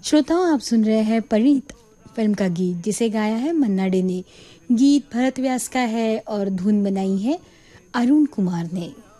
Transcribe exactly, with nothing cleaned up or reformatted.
श्रोताओं, आप सुन रहे हैं परिणीत फिल्म का गीत, जिसे गाया है मन्ना डे ने। गीत भरत व्यास का है और धुन बनाई है अरुण कुमार ने।